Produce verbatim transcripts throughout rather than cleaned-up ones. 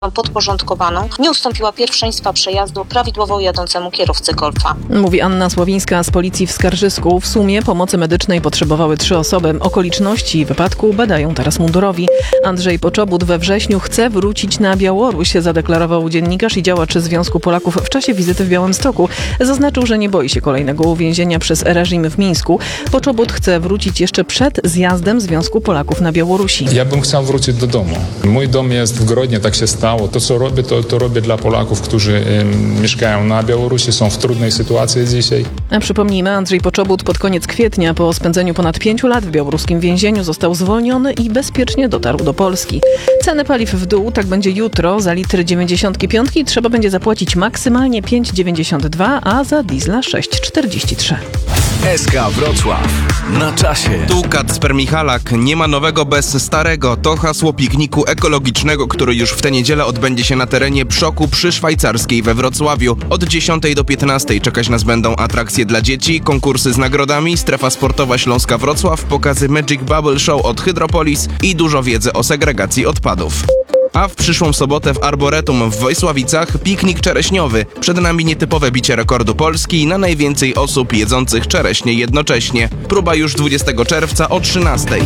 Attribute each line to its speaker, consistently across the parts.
Speaker 1: podporządkowaną nie ustąpiła pierwszeństwa przejazdu prawidłowo jadącemu kierowcy Golfa.
Speaker 2: Mówi Anna Sławińska z policji w Skarżysku. W sumie pomocy medycznej potrzebowały trzy osoby. Okoliczności wypadku badają teraz mundurowi. Andrzej Poczobut we wrześniu chce wrócić na Białoruś, zadeklarował dziennikarz i działacz Związku Polaków w czasie wizyty w Białymstoku. Zaznaczył, że nie boi się kolejnego uwięzienia przez reżim w Mińsku. Poczobut chce wrócić jeszcze przed zjazdem Związku Polaków na Białorusi.
Speaker 3: Ja bym chciał wrócić do domu. Mój dom jest w Grodnie, tak się stało. To, co robię, to, to robię dla Polaków, którzy um, mieszkają na Białorusi, są w trudnej sytuacji dzisiaj.
Speaker 2: A przypomnijmy, Andrzej Poczobut pod koniec kwietnia po spędzeniu ponad pięciu lat w białoruskim więzieniu został zwolniony i bezpiecznie dotarł do Polski. Ceny paliw w dół, tak będzie jutro. Za litr dziewięćdziesiąt pięć trzeba będzie zapłacić maksymalnie pięć dziewięćdziesiąt dwa, a za diesla sześć czterdzieści trzy.
Speaker 4: S K Wrocław. Na czasie.
Speaker 5: Tu Kacper Michalak. Nie ma nowego bez starego. To hasło pikniku ekologicznego, który już w tę niedzielę odbędzie się na terenie Przoku przy Szwajcarskiej we Wrocławiu. Od dziesiątej do piętnastej czekać nas będą atrakcje dla dzieci, konkursy z nagrodami, strefa sportowa Śląska Wrocław, pokazy Magic Bubble Show od Hydropolis i dużo wiedzy o segregacji odpadów. A w przyszłą sobotę w Arboretum w Wojsławicach piknik czereśniowy. Przed nami nietypowe bicie rekordu Polski na najwięcej osób jedzących czereśnie jednocześnie. Próba już dwudziestego czerwca o trzynastej.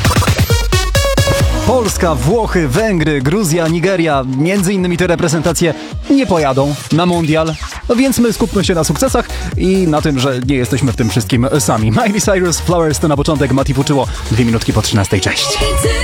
Speaker 6: Polska, Włochy, Węgry, Gruzja, Nigeria, między innymi te reprezentacje nie pojadą na mundial, więc my skupmy się na sukcesach i na tym, że nie jesteśmy w tym wszystkim sami. Miley Cyrus, Flowers to na początek, Mati Fuczyło, dwie minutki po trzynastej, cześć.